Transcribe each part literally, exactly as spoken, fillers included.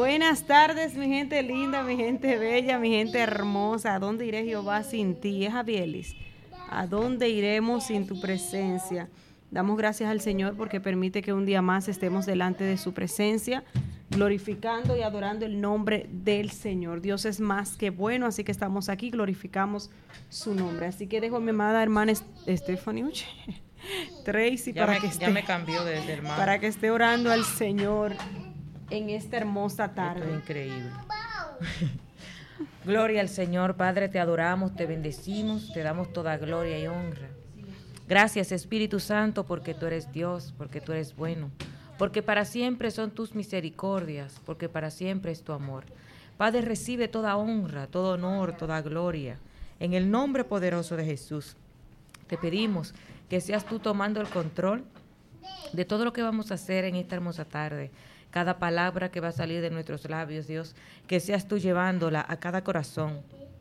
Buenas tardes, mi gente linda, mi gente bella, mi gente hermosa. ¿A dónde iré, Jehová, sin ti? Es Javielis. ¿A dónde iremos sin tu presencia? Damos gracias al Señor porque permite que un día más estemos delante de su presencia, glorificando y adorando el nombre del Señor. Dios es más que bueno, así que estamos aquí, glorificamos su nombre. Así que dejo a mi amada hermana Stephanie Tracy ya para me, que esté, ya me cambió de hermana. para que esté orando al Señor en esta hermosa tarde. Esto es increíble. Gloria al Señor, Padre, te adoramos, te bendecimos, te damos toda gloria y honra. Gracias, Espíritu Santo, porque tú eres Dios, porque tú eres bueno, porque para siempre son tus misericordias, porque para siempre es tu amor. Padre, recibe toda honra, todo honor, toda gloria. En el nombre poderoso de Jesús, te pedimos que seas tú tomando el control de todo lo que vamos a hacer en esta hermosa tarde. Cada palabra que va a salir de nuestros labios, Dios, que seas tú llevándola a cada corazón,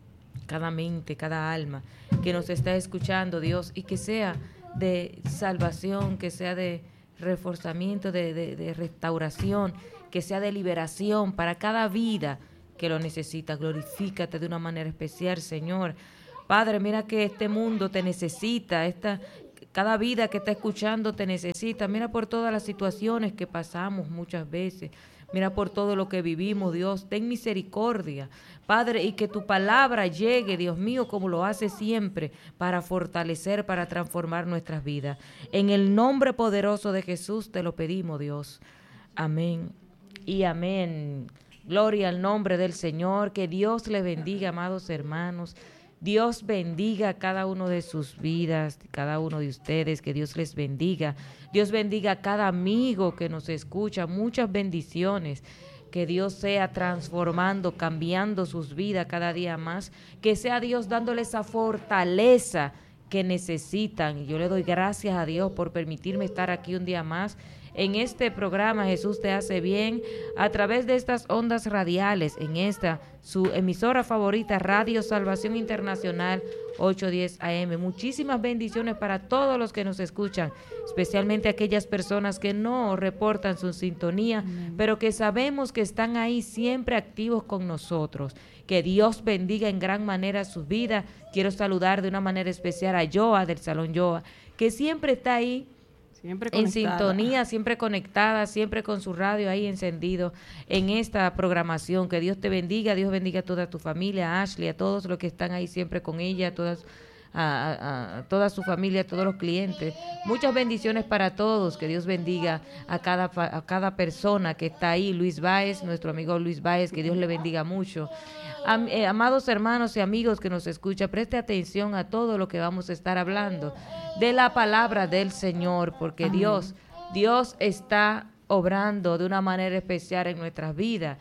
cada mente, cada alma que nos está escuchando, Dios, y que sea de salvación, que sea de reforzamiento, de, de, de restauración, que sea de liberación para cada vida que lo necesita. Glorifícate de una manera especial, Señor. Padre, mira que este mundo te necesita, esta cada vida que está escuchando te necesita. Mira por todas las situaciones que pasamos muchas veces. Mira por todo lo que vivimos, Dios. Ten misericordia, Padre, y que tu palabra llegue, Dios mío, como lo hace siempre, para fortalecer, para transformar nuestras vidas. En el nombre poderoso de Jesús te lo pedimos, Dios. Amén y amén. Gloria al nombre del Señor. Que Dios les bendiga, amados hermanos. Dios bendiga a cada uno de sus vidas, cada uno de ustedes, que Dios les bendiga. Dios bendiga a cada amigo que nos escucha, muchas bendiciones. Que Dios sea transformando, cambiando sus vidas cada día más. Que sea Dios dándole esa fortaleza que necesitan. Y yo le doy gracias a Dios por permitirme estar aquí un día más en este programa Jesús te hace bien, a través de estas ondas radiales, en esta, su emisora favorita, Radio Salvación Internacional, ocho diez A M. Muchísimas bendiciones para todos los que nos escuchan, especialmente aquellas personas que no reportan su sintonía, Amén. Pero que sabemos que están ahí siempre activos con nosotros. Que Dios bendiga en gran manera sus vidas. Quiero saludar de una manera especial a Joa, del Salón Joa, que siempre está ahí, Siempre en sintonía, siempre conectada, siempre con su radio ahí encendido en esta programación. Que Dios te bendiga, Dios bendiga a toda tu familia, a Ashley, a todos los que están ahí siempre con ella, a todas, a, a, a toda su familia, a todos los clientes. Muchas bendiciones para todos, que Dios bendiga a cada, a cada persona que está ahí. Luis Báez, nuestro amigo Luis Báez, que Dios le bendiga mucho. Am, eh, amados hermanos y amigos que nos escuchan, preste atención a todo lo que vamos a estar hablando de la palabra del Señor, porque Amén. Dios, Dios está obrando de una manera especial en nuestras vidas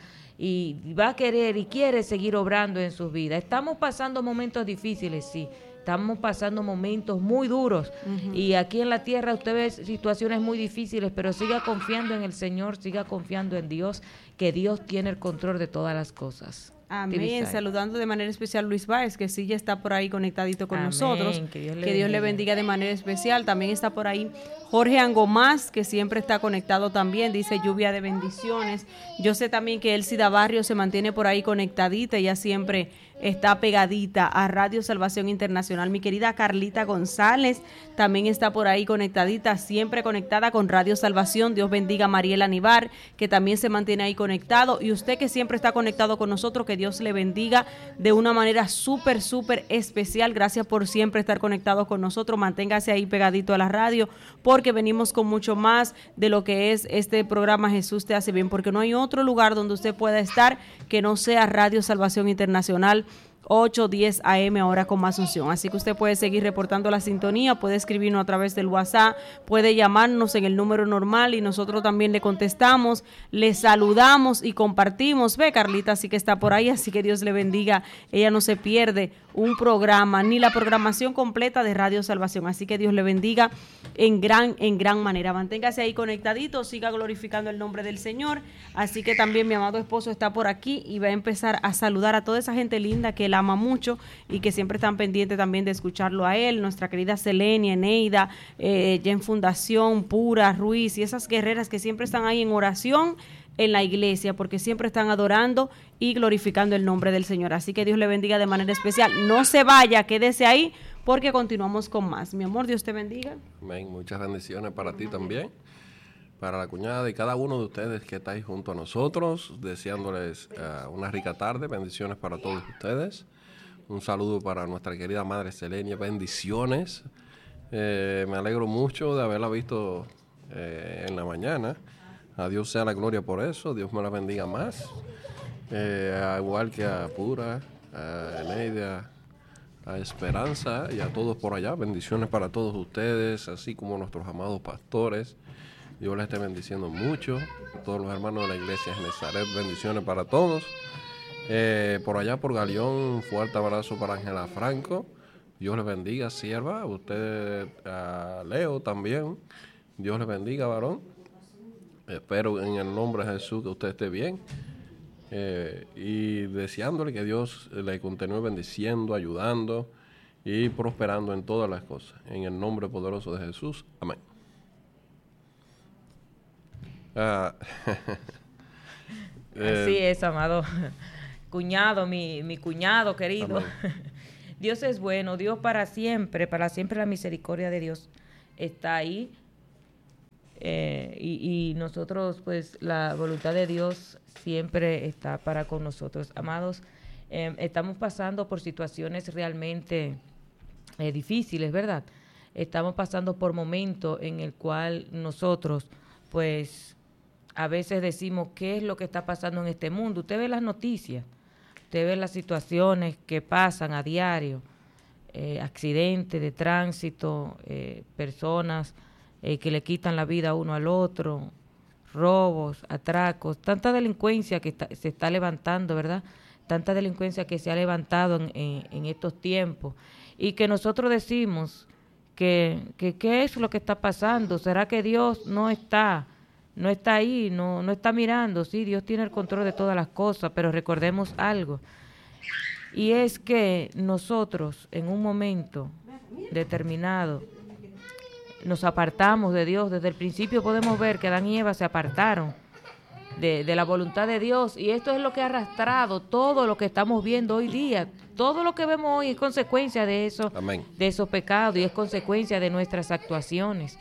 y va a querer y quiere seguir obrando en sus vidas. Estamos pasando momentos difíciles, sí. Estamos pasando momentos muy duros uh-huh. y aquí en la tierra usted ve situaciones muy difíciles, pero siga confiando en el Señor, siga confiando en Dios, que Dios tiene el control de todas las cosas. Amén. Saludando de manera especial a Luis Báez, que sí ya está por ahí conectadito con Amén. Nosotros. Que Dios, le, que Dios bendiga. le bendiga de manera especial. También está por ahí Jorge Angomás, que siempre está conectado también. Dice lluvia de bendiciones. Yo sé también que Elcida Barrio se mantiene por ahí conectadita. Ella siempre está pegadita a Radio Salvación Internacional. Mi querida Carlita González también está por ahí conectadita, siempre conectada con Radio Salvación. Dios bendiga a Mariela Nivar, que también se mantiene ahí conectado. Y usted que siempre está conectado con nosotros, que Dios le bendiga de una manera súper, súper especial. Gracias por siempre estar conectados con nosotros. Manténgase ahí pegadito a la radio, porque venimos con mucho más de lo que es este programa Jesús te hace bien, porque no hay otro lugar donde usted pueda estar que no sea Radio Salvación Internacional ocho diez A M, ahora con más unción. Así que usted puede seguir reportando la sintonía, puede escribirnos a través del WhatsApp, puede llamarnos en el número normal y nosotros también le contestamos, le saludamos y compartimos. Ve, Carlita sí que está por ahí, así que Dios le bendiga. Ella no se pierde un programa ni la programación completa de Radio Salvación, así que Dios le bendiga en gran, en gran manera. Manténgase ahí conectadito, siga glorificando el nombre del Señor. Así que también mi amado esposo está por aquí y va a empezar a saludar a toda esa gente linda que él ama mucho y que siempre están pendientes también de escucharlo a él. Nuestra querida Selenia, Eneida, eh, ya en Fundación, Pura, Ruiz y esas guerreras que siempre están ahí en oración, en la iglesia, porque siempre están adorando y glorificando el nombre del Señor. Así que Dios le bendiga de manera especial. No se vaya, quédese ahí, porque continuamos con más. Mi amor, Dios te bendiga. Amén. Muchas bendiciones para ti también, para la cuñada y cada uno de ustedes que estáis junto a nosotros, deseándoles uh, una rica tarde. Bendiciones para todos ustedes. Un saludo para nuestra querida madre Selenia. Bendiciones. Eh, me alegro mucho de haberla visto eh, en la mañana. A Dios sea la gloria por eso. Dios me la bendiga más. Eh, igual que a Pura, a Eneide, a, a Esperanza y a todos por allá. Bendiciones para todos ustedes, así como nuestros amados pastores. Dios les esté bendiciendo mucho. A todos los hermanos de la iglesia de Nazaret, bendiciones para todos. Eh, por allá por Galeón, un fuerte abrazo para Ángela Franco. Dios les bendiga, sierva. Usted, a Leo también. Dios les bendiga, varón. Espero en el nombre de Jesús que usted esté bien. Eh, y deseándole que Dios le continúe bendiciendo, ayudando y prosperando en todas las cosas. En el nombre poderoso de Jesús. Amén. Ah, eh, Así es, amado cuñado, mi, mi cuñado querido. Amén. Dios es bueno, Dios para siempre, para siempre la misericordia de Dios está ahí. Eh, y, y nosotros, pues, la voluntad de Dios siempre está para con nosotros. Amados, eh, estamos pasando por situaciones realmente eh, difíciles, ¿verdad? Estamos pasando por momentos en el cual nosotros, pues, a veces decimos, ¿qué es lo que está pasando en este mundo? Usted ve las noticias, usted ve las situaciones que pasan a diario, eh, accidentes de tránsito, eh, personas eh, que le quitan la vida uno al otro, robos, atracos, tanta delincuencia que está, se está levantando, ¿verdad? Tanta delincuencia que se ha levantado en, en, en estos tiempos y que nosotros decimos que, que ¿qué es lo que está pasando? ¿Será que Dios no está, no está ahí, no, no está mirando? Sí, Dios tiene el control de todas las cosas, pero recordemos algo, y es que nosotros en un momento determinado nos apartamos de Dios. Desde el principio podemos ver que Adán y Eva se apartaron de, de la voluntad de Dios, y esto es lo que ha arrastrado todo lo que estamos viendo hoy día. Todo lo que vemos hoy es consecuencia de eso, Amén. De esos pecados, y es consecuencia de nuestras actuaciones.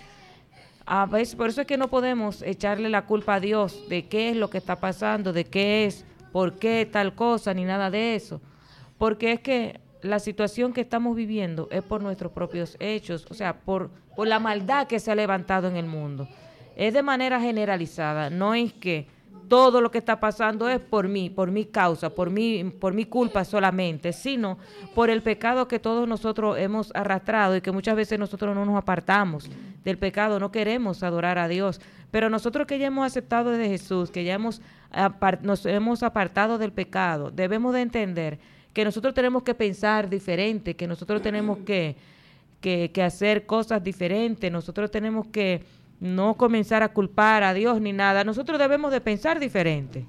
A veces, por eso es que no podemos echarle la culpa a Dios de qué es lo que está pasando, de qué es, por qué tal cosa, ni nada de eso, porque es que la situación que estamos viviendo es por nuestros propios hechos, o sea, por, por la maldad que se ha levantado en el mundo. Es de manera generalizada, no es que todo lo que está pasando es por mí, por mi causa, por mi, por mi culpa solamente, sino por el pecado que todos nosotros hemos arrastrado y que muchas veces nosotros no nos apartamos del pecado, no queremos adorar a Dios. Pero nosotros que ya hemos aceptado de Jesús, que ya hemos apart- nos hemos apartado del pecado, debemos de entender que nosotros tenemos que pensar diferente, que nosotros tenemos que, que, que hacer cosas diferentes, nosotros tenemos que no comenzar a culpar a Dios ni nada. Nosotros debemos de pensar diferente,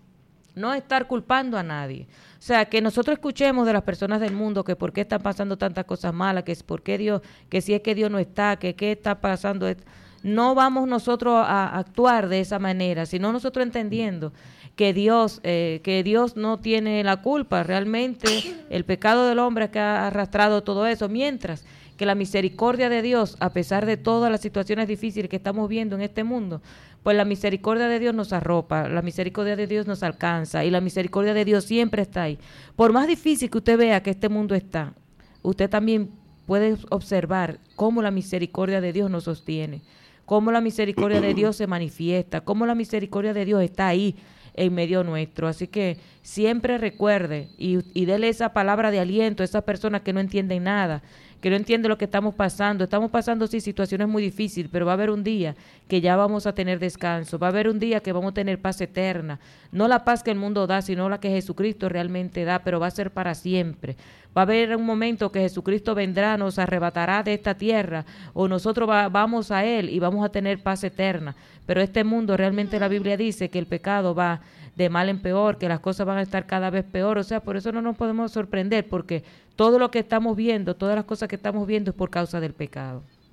no estar culpando a nadie. O sea, que nosotros escuchemos de las personas del mundo que por qué están pasando tantas cosas malas, que es por qué Dios, que si es que Dios no está, que qué está pasando. No vamos nosotros a actuar de esa manera, sino nosotros entendiendo que Dios, eh, que Dios no tiene la culpa. Realmente el pecado del hombre que ha arrastrado todo eso, mientras que la misericordia de Dios, a pesar de todas las situaciones difíciles que estamos viendo en este mundo, pues la misericordia de Dios nos arropa, la misericordia de Dios nos alcanza, y la misericordia de Dios siempre está ahí. Por más difícil que usted vea que este mundo está, usted también puede observar cómo la misericordia de Dios nos sostiene, cómo la misericordia de Dios se manifiesta, cómo la misericordia de Dios está ahí en medio nuestro. Así que siempre recuerde y, y dele esa palabra de aliento a esas personas que no entienden nada, que no entienden lo que estamos pasando. Estamos pasando, sí, situaciones muy difíciles, pero va a haber un día que ya vamos a tener descanso, va a haber un día que vamos a tener paz eterna, no la paz que el mundo da, sino la que Jesucristo realmente da, pero va a ser para siempre. Va a haber un momento que Jesucristo vendrá, nos arrebatará de esta tierra, o nosotros va, vamos a Él y vamos a tener paz eterna. Pero este mundo, realmente la Biblia dice que el pecado va de mal en peor, que las cosas van a estar cada vez peor. O sea, por eso no nos podemos sorprender, porque todo lo que estamos viendo, todas las cosas que estamos viendo es por causa del pecado.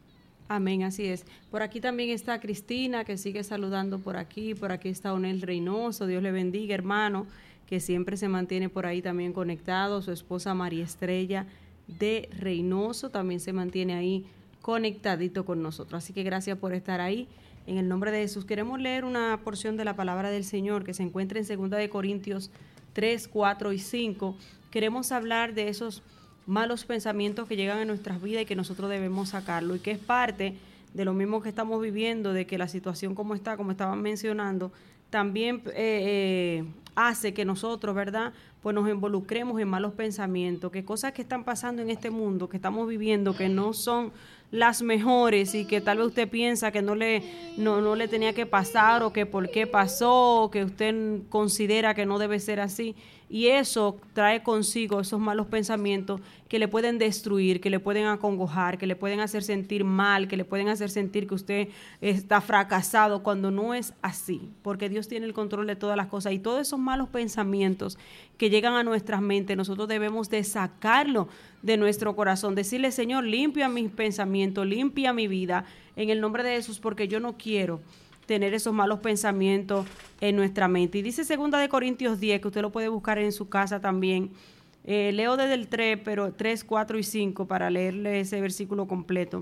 Amén, así es. Por aquí también está Cristina, que sigue saludando por aquí. Por aquí está Onel Reynoso. Dios le bendiga, hermano, que siempre se mantiene por ahí también conectado. Su esposa María Estrella de Reynoso también se mantiene ahí conectadito con nosotros. Así que gracias por estar ahí. En el nombre de Jesús queremos leer una porción de la palabra del Señor que se encuentra en segunda de Corintios tres, cuatro y cinco. Queremos hablar de esos malos pensamientos que llegan a nuestras vidas y que nosotros debemos sacarlo, y que es parte de lo mismo que estamos viviendo, de que la situación como está, como estaban mencionando, también eh, eh, hace que nosotros, ¿verdad?, pues nos involucremos en malos pensamientos, que cosas que están pasando en este mundo, que estamos viviendo, que no son las mejores y que tal vez usted piensa que no le, no, no le tenía que pasar, o que por qué pasó, o que usted considera que no debe ser así. Y eso trae consigo esos malos pensamientos que le pueden destruir, que le pueden acongojar, que le pueden hacer sentir mal, que le pueden hacer sentir que usted está fracasado, cuando no es así, porque Dios tiene el control de todas las cosas. Y todos esos malos pensamientos que llegan a nuestras mentes, nosotros debemos de sacarlo de nuestro corazón, decirle: Señor, limpia mis pensamientos, limpia mi vida, en el nombre de Jesús, porque yo no quiero tener esos malos pensamientos en nuestra mente. Y dice segunda de Corintios diez, que usted lo puede buscar en su casa también. Eh, leo desde el tres, pero tres, cuatro y cinco para leerle ese versículo completo.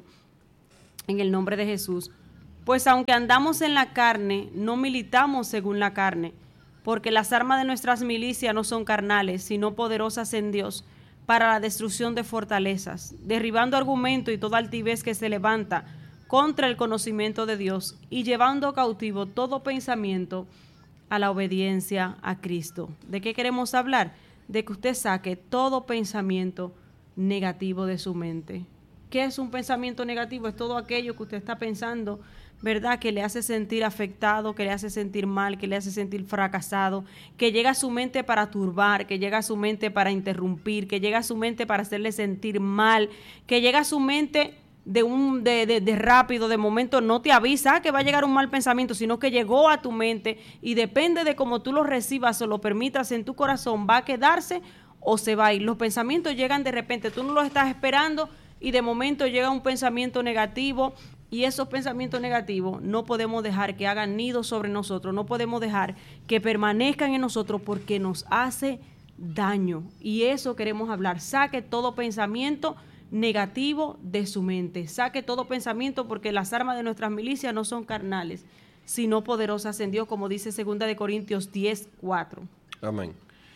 En el nombre de Jesús. Pues aunque andamos en la carne, no militamos según la carne, porque las armas de nuestras milicias no son carnales, sino poderosas en Dios, para la destrucción de fortalezas, derribando argumento y toda altivez que se levanta contra el conocimiento de Dios, y llevando cautivo todo pensamiento a la obediencia a Cristo. ¿De qué queremos hablar? De que usted saque todo pensamiento negativo de su mente. ¿Qué es un pensamiento negativo? Es todo aquello que usted está pensando, ¿verdad?, que le hace sentir afectado, que le hace sentir mal, que le hace sentir fracasado, que llega a su mente para turbar, que llega a su mente para interrumpir, que llega a su mente para hacerle sentir mal, que llega a su mente de un de, de, de rápido, de momento no te avisa que va a llegar un mal pensamiento, sino que llegó a tu mente, y depende de cómo tú lo recibas o lo permitas en tu corazón, va a quedarse o se va a ir. Los pensamientos llegan de repente, tú no los estás esperando, y de momento llega un pensamiento negativo, y esos pensamientos negativos no podemos dejar que hagan nido sobre nosotros, no podemos dejar que permanezcan en nosotros, porque nos hace daño. Y eso queremos hablar. Saque todo pensamiento negativo de su mente, saque todo pensamiento, porque las armas de nuestras milicias no son carnales, sino poderosas en Dios, como dice segunda de Corintios diez, cuatro. Amén.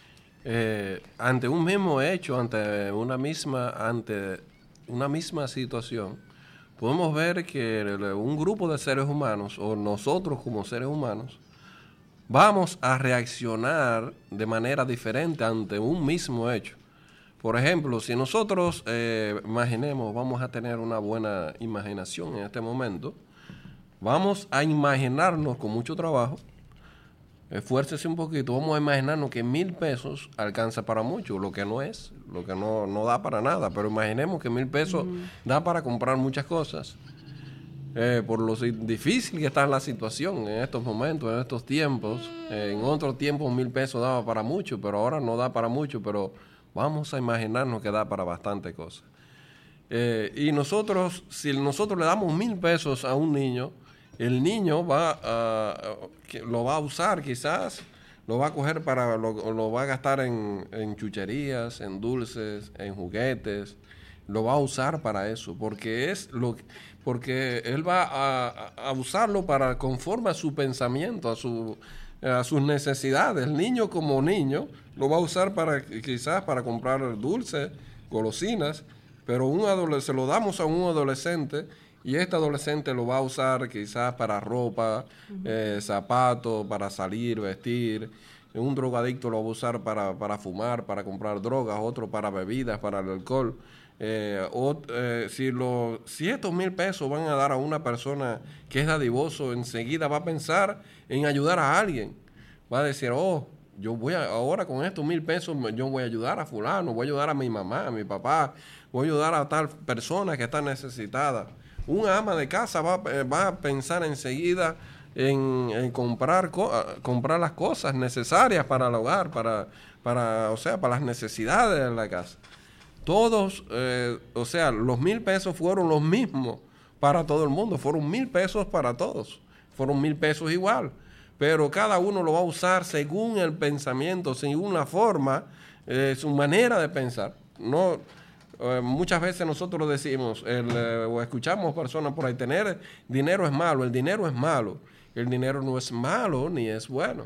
Eh, ante un mismo hecho, ante una misma, ante una misma situación, podemos ver que un grupo de seres humanos, o nosotros como seres humanos, vamos a reaccionar de manera diferente ante un mismo hecho. Por ejemplo, si nosotros, eh, imaginemos, vamos a tener una buena imaginación en este momento, vamos a imaginarnos con mucho trabajo, esfuércese un poquito, vamos a imaginarnos que mil pesos alcanza para mucho, lo que no es, lo que no, no da para nada, pero imaginemos que mil pesos mm. da para comprar muchas cosas. Eh, por lo difícil que está la situación en estos momentos, en estos tiempos, eh, en otros tiempos mil pesos daba para mucho, pero ahora no da para mucho, pero vamos a imaginarnos que da para bastante cosas. Eh, y nosotros, si nosotros le damos mil pesos a un niño, el niño va a, lo va a usar quizás, lo va a coger para, lo, lo va a gastar en, en chucherías, en dulces, en juguetes, lo va a usar para eso, porque es lo porque él va a, a usarlo para conforme a su pensamiento, a su a sus necesidades. El niño como niño lo va a usar para quizás para comprar dulces, golosinas, pero un adolescente, se lo damos a un adolescente, y este adolescente lo va a usar quizás para ropa, uh-huh. eh, zapatos, para salir, vestir. Un drogadicto lo va a usar para, para fumar, para comprar drogas, otro para bebidas, para el alcohol. Eh, o, eh, si, lo, si estos mil pesos van a dar a una persona que es dadivoso, enseguida va a pensar en ayudar a alguien. Va a decir, oh, yo voy a, ahora con estos mil pesos yo voy a ayudar a fulano, voy a ayudar a mi mamá, a mi papá, voy a ayudar a tal persona que está necesitada. Un ama de casa va, va a pensar enseguida en, en comprar, comprar las cosas necesarias para el hogar, para, para, o sea, para las necesidades de la casa. Todos, eh, o sea, los mil pesos fueron los mismos para todo el mundo, fueron mil pesos para todos, fueron mil pesos igual, pero cada uno lo va a usar según el pensamiento, según la forma, eh, su manera de pensar. No, eh, muchas veces nosotros decimos, el, eh, o escuchamos personas por ahí, tener dinero es malo, el dinero es malo, el dinero no es malo ni es bueno.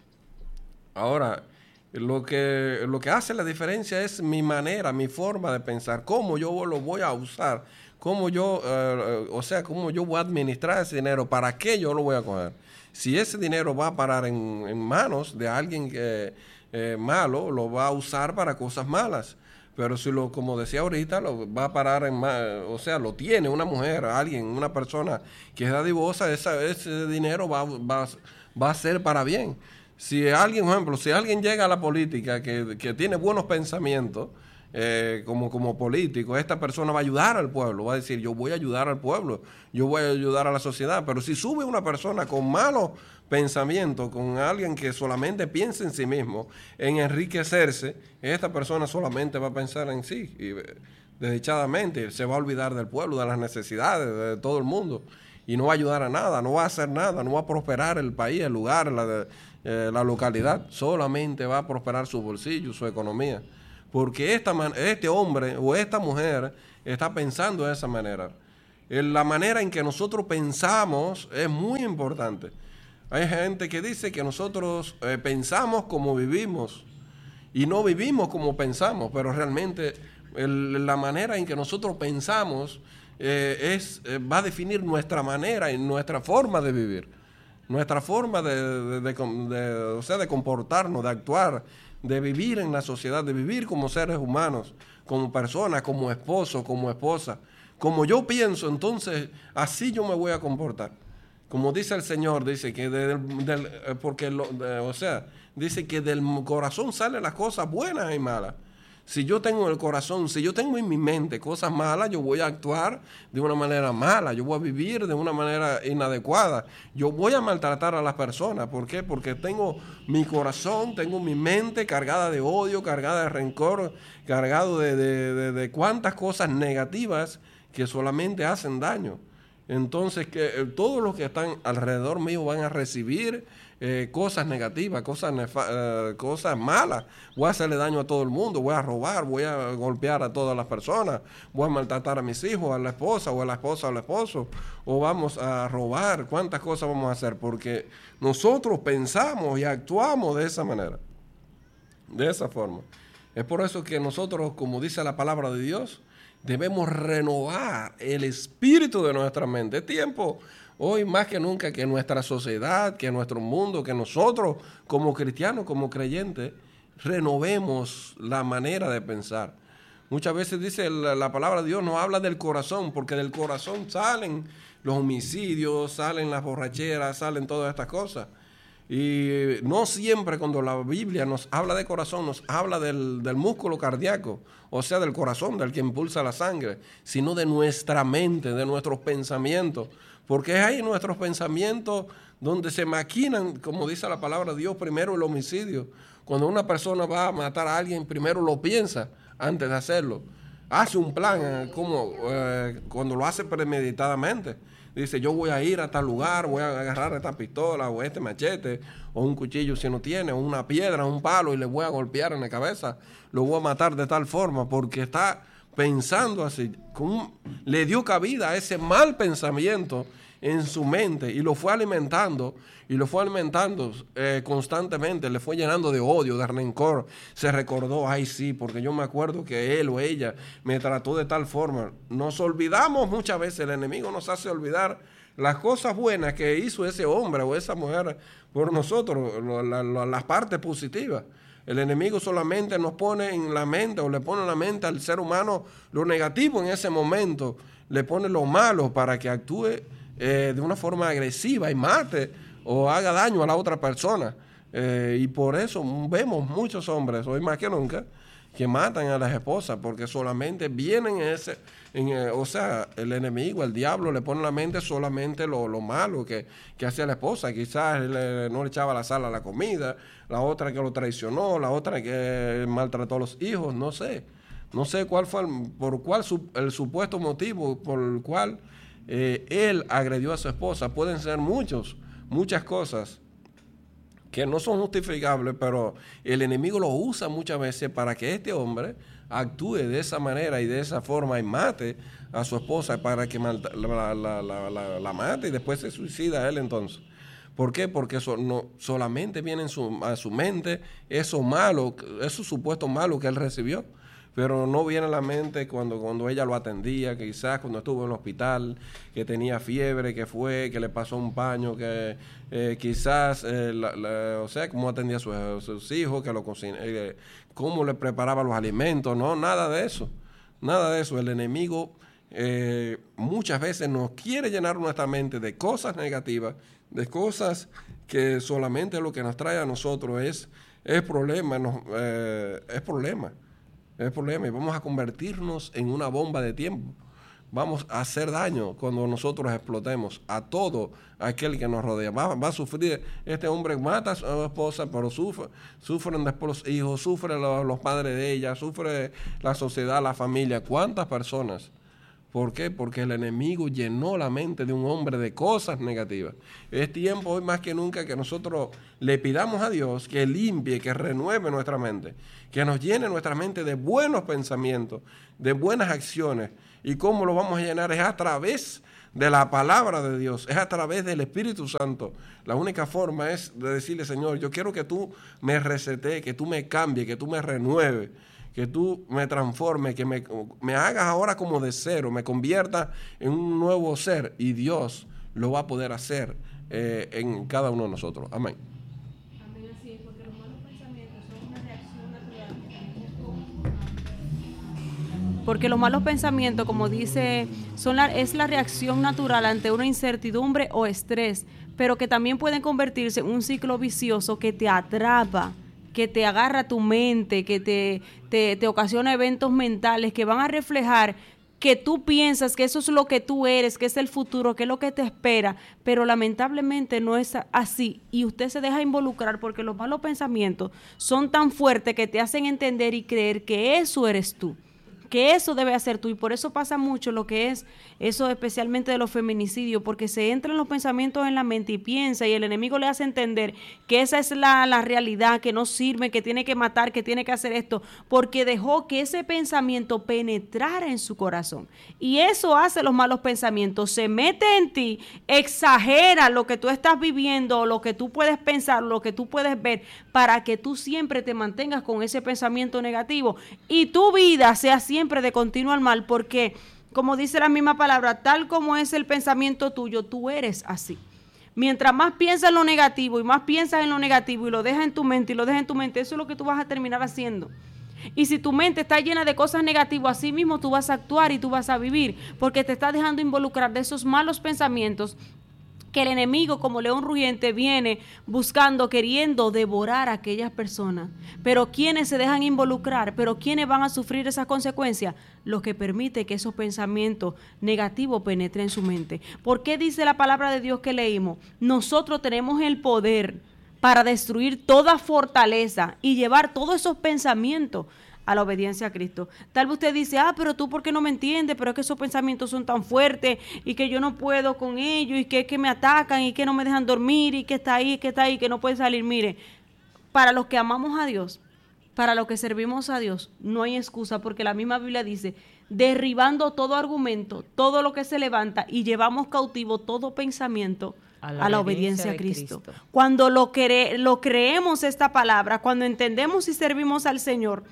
Ahora, lo que, lo que hace la diferencia es mi manera, mi forma de pensar, cómo yo lo voy a usar, cómo yo, eh, o sea, cómo yo voy a administrar ese dinero, para qué yo lo voy a coger. Si ese dinero va a parar en, en manos de alguien que, eh, malo, lo va a usar para cosas malas. Pero si lo, como decía ahorita, lo va a parar en, o sea, lo tiene una mujer, alguien, una persona que es dadivosa, esa, ese dinero va, va, va a ser para bien. Si alguien, por ejemplo, si alguien llega a la política que, que tiene buenos pensamientos, eh, como, como político, esta persona va a ayudar al pueblo, va a decir, yo voy a ayudar al pueblo, yo voy a ayudar a la sociedad. Pero si sube una persona con malos pensamientos, con alguien que solamente piensa en sí mismo, en enriquecerse, esta persona solamente va a pensar en sí, y desdichadamente se va a olvidar del pueblo, de las necesidades de todo el mundo, y no va a ayudar a nada, no va a hacer nada, no va a prosperar el país, el lugar, la, eh, la localidad, solamente va a prosperar su bolsillo, su economía, porque esta man, este hombre o esta mujer está pensando de esa manera. La manera en que nosotros pensamos es muy importante. Hay gente que dice que nosotros eh, pensamos como vivimos y no vivimos como pensamos, pero realmente el, la manera en que nosotros pensamos eh, es, eh, va a definir nuestra manera y nuestra forma de vivir, nuestra forma de, de, de, de, o sea, de comportarnos, de actuar, de vivir en la sociedad, de vivir como seres humanos, como personas, como esposo, como esposa. Como yo pienso, entonces así yo me voy a comportar. Como dice el Señor, dice que del, del, porque lo, de, o sea, dice que del corazón salen las cosas buenas y malas. Si yo tengo en el corazón, si yo tengo en mi mente cosas malas, yo voy a actuar de una manera mala, yo voy a vivir de una manera inadecuada, yo voy a maltratar a las personas. ¿Por qué? Porque tengo mi corazón, tengo mi mente cargada de odio, cargada de rencor, cargado de, de, de, de cuantas cosas negativas que solamente hacen daño. Entonces, que eh, todos los que están alrededor mío van a recibir eh, cosas negativas, cosas, nefa- eh, cosas malas. Voy a hacerle daño a todo el mundo, voy a robar, voy a golpear a todas las personas, voy a maltratar a mis hijos, a la esposa, o a la esposa, o al esposo, o vamos a robar. ¿Cuántas cosas vamos a hacer? Porque nosotros pensamos y actuamos de esa manera, de esa forma. Es por eso que nosotros, como dice la palabra de Dios, debemos renovar el espíritu de nuestra mente. Es tiempo, hoy más que nunca, que nuestra sociedad, que nuestro mundo, que nosotros como cristianos, como creyentes, renovemos la manera de pensar. Muchas veces dice la, la palabra de Dios, nos habla del corazón, porque del corazón salen los homicidios, salen las borracheras, salen todas estas cosas. Y no siempre cuando la Biblia nos habla de corazón, nos habla del, del músculo cardíaco, o sea, del corazón, del que impulsa la sangre, sino de nuestra mente, de nuestros pensamientos, porque es ahí nuestros pensamientos donde se maquinan, como dice la palabra de Dios, primero el homicidio. Cuando una persona va a matar a alguien, primero lo piensa antes de hacerlo. Hace un plan, como eh, cuando lo hace premeditadamente. Dice, yo voy a ir a tal lugar, voy a agarrar esta pistola o este machete o un cuchillo si no tiene, o una piedra, un palo, y le voy a golpear en la cabeza, lo voy a matar de tal forma, porque está pensando así, con, le dio cabida a ese mal pensamiento en su mente y lo fue alimentando y lo fue alimentando eh, constantemente, le fue llenando de odio, de rencor. Se recordó, ay sí, porque yo me acuerdo que él o ella me trató de tal forma. Nos olvidamos muchas veces, el enemigo nos hace olvidar las cosas buenas que hizo ese hombre o esa mujer por nosotros, la, la, las partes positivas. El enemigo solamente nos pone en la mente, o le pone en la mente al ser humano lo negativo en ese momento, le pone lo malo para que actúe eh, de una forma agresiva y mate o haga daño a la otra persona. Eh, y por eso vemos muchos hombres, hoy más que nunca, que matan a las esposas, porque solamente vienen en ese, en, eh, o sea, el enemigo, el diablo, le pone en la mente solamente lo, lo malo que, que hacía la esposa. Quizás le, no le echaba la sal a la comida, la otra que lo traicionó, la otra que maltrató a los hijos, no sé. No sé cuál fue, el, por cuál su, el supuesto motivo por el cual eh, él agredió a su esposa. Pueden ser muchos, muchas cosas que no son justificables, pero el enemigo lo usa muchas veces para que este hombre actúe de esa manera y de esa forma y mate a su esposa, para que la, la, la, la, la mate y después se suicida él entonces. ¿Por qué? Porque eso no solamente viene en su, a su mente eso malo, esos supuestos malos que él recibió, pero no viene a la mente cuando, cuando ella lo atendía, que quizás cuando estuvo en el hospital, que tenía fiebre, que fue, que le pasó un paño, que eh, quizás, eh, la, la, o sea, cómo atendía a sus, a sus hijos, que lo cocina, eh, cómo le preparaba los alimentos, no, nada de eso, nada de eso. El enemigo eh, muchas veces nos quiere llenar nuestra mente de cosas negativas, de cosas que solamente lo que nos trae a nosotros es, es problema, nos, eh, es problema. Es problema y vamos a convertirnos en una bomba de tiempo. Vamos a hacer daño cuando nosotros explotemos a todo aquel que nos rodea. Va, va a sufrir, este hombre mata a su esposa, pero sufre, sufren después los hijos, sufren los, los padres de ella, sufre la sociedad, la familia. ¿Cuántas personas? ¿Por qué? Porque el enemigo llenó la mente de un hombre de cosas negativas. Es tiempo hoy más que nunca que nosotros le pidamos a Dios que limpie, que renueve nuestra mente, que nos llene nuestra mente de buenos pensamientos, de buenas acciones. ¿Y cómo lo vamos a llenar? Es a través de la palabra de Dios, es a través del Espíritu Santo. La única forma es de decirle, Señor, yo quiero que tú me resetees, que tú me cambies, que tú me renueves, que tú me transformes, que me, me hagas ahora como de cero, me conviertas en un nuevo ser, y Dios lo va a poder hacer eh, en cada uno de nosotros. Amén. Amén, así es, porque los malos pensamientos son una reacción natural. Porque los malos pensamientos, como dice, son la, es la reacción natural ante una incertidumbre o estrés, pero que también pueden convertirse en un ciclo vicioso que te atrapa, que te agarra tu mente, que te, te, te ocasiona eventos mentales que van a reflejar que tú piensas que eso es lo que tú eres, que es el futuro, que es lo que te espera, pero lamentablemente no es así, y usted se deja involucrar porque los malos pensamientos son tan fuertes que te hacen entender y creer que eso eres tú, que eso debe hacer tú, y por eso pasa mucho lo que es eso, especialmente de los feminicidios, porque se entran los pensamientos en la mente y piensa, y el enemigo le hace entender que esa es la, la realidad, que no sirve, que tiene que matar, que tiene que hacer esto, porque dejó que ese pensamiento penetrara en su corazón, y eso hace los malos pensamientos, se mete en ti, exagera lo que tú estás viviendo, lo que tú puedes pensar, lo que tú puedes ver, para que tú siempre te mantengas con ese pensamiento negativo, y tu vida sea siempre siempre de continuo al mal, porque como dice la misma palabra, tal como es el pensamiento tuyo, tú eres así. Mientras más piensas en lo negativo y más piensas en lo negativo y lo dejas en tu mente y lo dejas en tu mente, eso es lo que tú vas a terminar haciendo. Y si tu mente está llena de cosas negativas, así mismo tú vas a actuar y tú vas a vivir, porque te estás dejando involucrar de esos malos pensamientos que el enemigo, como león rugiente, viene buscando, queriendo devorar a aquellas personas. Pero ¿quiénes se dejan involucrar? ¿Pero quiénes van a sufrir esas consecuencias? Los que permiten que esos pensamientos negativos penetren en su mente. ¿Por qué dice la palabra de Dios que leímos? Nosotros tenemos el poder para destruir toda fortaleza y llevar todos esos pensamientos a la obediencia a Cristo. Tal vez usted dice, ah, pero tú ¿por qué no me entiendes? Pero es que esos pensamientos son tan fuertes y que yo no puedo con ellos y que, que me atacan y que no me dejan dormir y que está ahí, que está ahí, que no puede salir. Mire, para los que amamos a Dios, para los que servimos a Dios, no hay excusa, porque la misma Biblia dice, derribando todo argumento, todo lo que se levanta, y llevamos cautivo todo pensamiento a la, a la obediencia a Cristo. Cristo. Cuando lo, cre lo creemos esta palabra, cuando entendemos y servimos al Señor,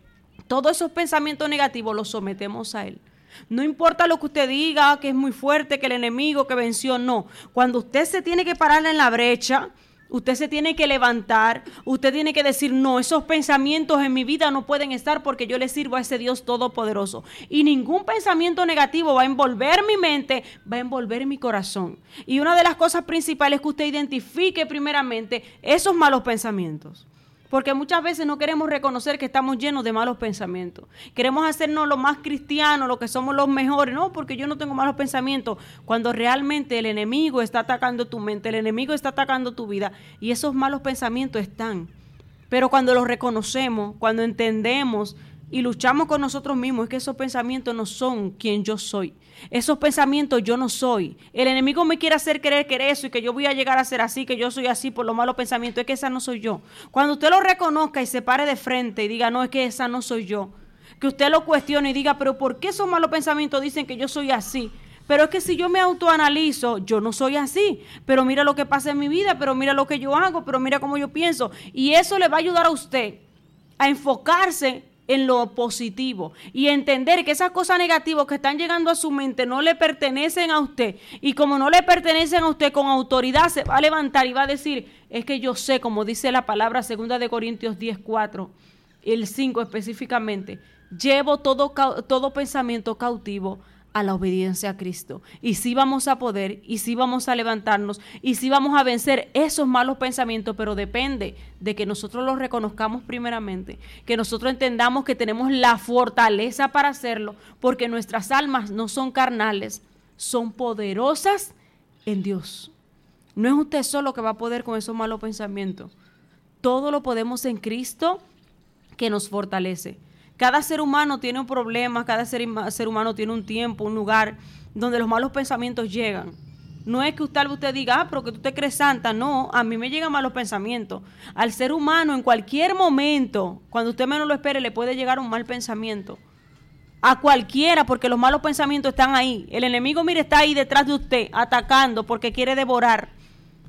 todos esos pensamientos negativos los sometemos a Él. No importa lo que usted diga, que es muy fuerte, que el enemigo que venció, no. Cuando usted se tiene que parar en la brecha, usted se tiene que levantar, usted tiene que decir, no, esos pensamientos en mi vida no pueden estar porque yo le sirvo a ese Dios todopoderoso. Y ningún pensamiento negativo va a envolver mi mente, va a envolver mi corazón. Y una de las cosas principales es que usted identifique primeramente esos malos pensamientos. Porque muchas veces no queremos reconocer que estamos llenos de malos pensamientos. Queremos hacernos lo más cristianos, lo que somos los mejores. No, porque yo no tengo malos pensamientos. Cuando realmente el enemigo está atacando tu mente, el enemigo está atacando tu vida. Y esos malos pensamientos están. Pero cuando los reconocemos, cuando entendemos y luchamos con nosotros mismos, es que esos pensamientos no son quien yo soy. Esos pensamientos yo no soy. El enemigo me quiere hacer creer que eso y que yo voy a llegar a ser así, que yo soy así por los malos pensamientos. Es que esa no soy yo. Cuando usted lo reconozca y se pare de frente y diga, no, es que esa no soy yo. Que usted lo cuestione y diga, pero ¿por qué esos malos pensamientos dicen que yo soy así? Pero es que si yo me autoanalizo, yo no soy así. Pero mira lo que pasa en mi vida, pero mira lo que yo hago, pero mira cómo yo pienso. Y eso le va a ayudar a usted a enfocarse en lo positivo y entender que esas cosas negativas que están llegando a su mente no le pertenecen a usted, y como no le pertenecen a usted, con autoridad se va a levantar y va a decir, es que yo sé, como dice la palabra segunda de Corintios diez, cuatro, el cinco específicamente, llevo todo, todo pensamiento cautivo a la obediencia a Cristo, y sí vamos a poder, y sí vamos a levantarnos, y sí vamos a vencer esos malos pensamientos, pero depende de que nosotros los reconozcamos primeramente, que nosotros entendamos que tenemos la fortaleza para hacerlo, porque nuestras almas no son carnales, son poderosas en Dios. No es usted solo que va a poder con esos malos pensamientos, todo lo podemos en Cristo que nos fortalece. Cada ser humano tiene un problema, cada ser, ser humano tiene un tiempo, un lugar donde los malos pensamientos llegan. No es que usted, usted diga, ah, pero que tú te crees santa. No, a mí me llegan malos pensamientos. Al ser humano, en cualquier momento, cuando usted menos lo espere, le puede llegar un mal pensamiento. A cualquiera, porque los malos pensamientos están ahí. El enemigo, mire, está ahí detrás de usted, atacando porque quiere devorar.